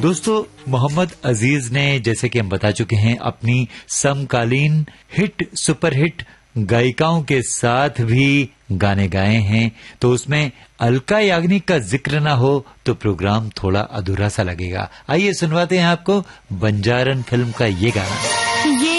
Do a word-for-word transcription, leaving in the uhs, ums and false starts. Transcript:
दोस्तों, मोहम्मद अजीज ने, जैसे कि हम बता चुके हैं, अपनी समकालीन हिट सुपरहिट गायिकाओं के साथ भी गाने गाए हैं, तो उसमें अलका याग्निक का जिक्र ना हो तो प्रोग्राम थोड़ा अधूरा सा लगेगा। आइए सुनवाते हैं आपको बंजारन फिल्म का ये गाना।